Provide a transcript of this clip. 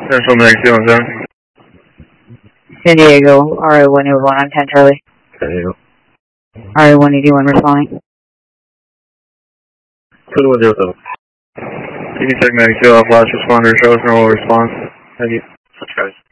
Central Medic 217. San Diego, RA-181 on 10 Charlie. San Diego. RA-181 responding. 2107. TV Tech Medic 2 off last responder, show us normal response. Thank you. Such guys.